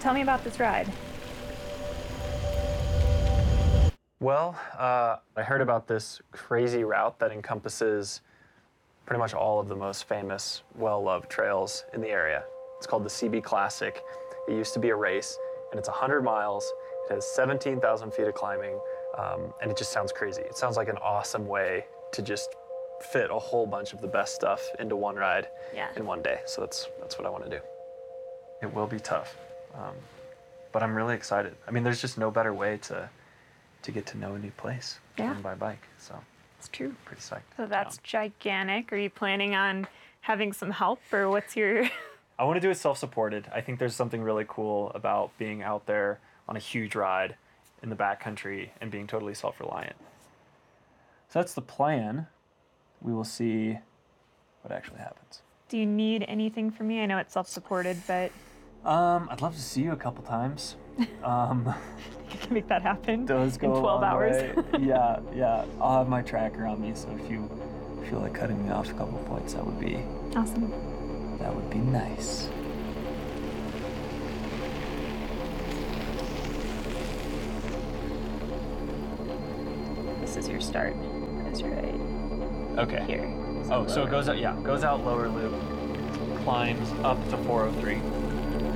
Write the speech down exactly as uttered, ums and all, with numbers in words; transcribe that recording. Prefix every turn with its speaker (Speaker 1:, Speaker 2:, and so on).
Speaker 1: tell me about this ride.
Speaker 2: Well, uh, I heard about this crazy route that encompasses pretty much all of the most famous, well-loved trails in the area. It's called the C B Classic. It used to be a race, and it's one hundred miles. It has seventeen thousand feet of climbing, um, and it just sounds crazy. It sounds like an awesome way to just fit a whole bunch of the best stuff into one ride
Speaker 1: Yeah.
Speaker 2: in one day. So that's that's what I want to do. It will be tough, um, but I'm really excited. I mean, there's just no better way to to get to know a new place
Speaker 1: Yeah.
Speaker 2: than by bike. So
Speaker 1: It's true.
Speaker 2: pretty psyched.
Speaker 1: So that's
Speaker 2: Yeah.
Speaker 1: gigantic. Are you planning on having some help, or what's your...
Speaker 2: I want to do it self-supported. I think there's something really cool about being out there on a huge ride in the backcountry and being totally self-reliant. So that's the plan. We will see what actually happens.
Speaker 1: Do you need anything from me? I know it's self-supported, but
Speaker 2: Um, I'd love to see you a couple times. Um,
Speaker 1: you can make that happen
Speaker 2: does go
Speaker 1: in
Speaker 2: a
Speaker 1: twelve
Speaker 2: long
Speaker 1: hours.
Speaker 2: way. Yeah, yeah. I'll have my tracker on me, so if you feel like cutting me off a couple points, that would be
Speaker 1: Awesome.
Speaker 2: that would be nice.
Speaker 1: This is your start. That's right
Speaker 2: Okay.
Speaker 1: here.
Speaker 2: Oh, so it goes out, yeah, goes out lower loop, climbs up to four oh three.